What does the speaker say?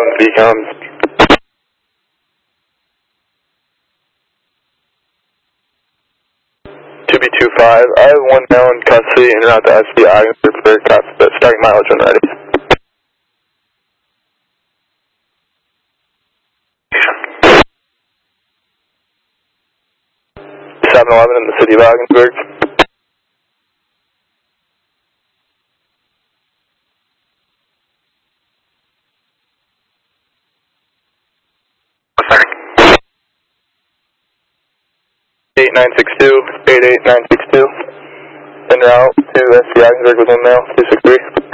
becomes 2B25. I have one male in custody and route to SC Ogdensburg for starting mileage when ready. 7-Eleven in the city of Ogdensburg. Sorry. 8962, 88962. En route to SC Ogdensburg with one male, 263.